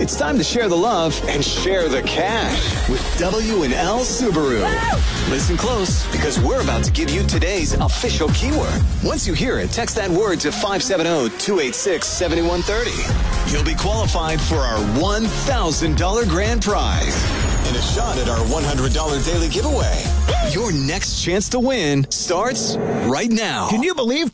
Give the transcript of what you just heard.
It's time to share the love and share the cash with W&L Subaru. Listen close, because we're about to give you today's official keyword. Once you hear it, text that word to 570-286-7130. You'll be qualified for our $1,000 grand prize and a shot at our $100 daily giveaway. Your next chance to win starts right now. Can you believe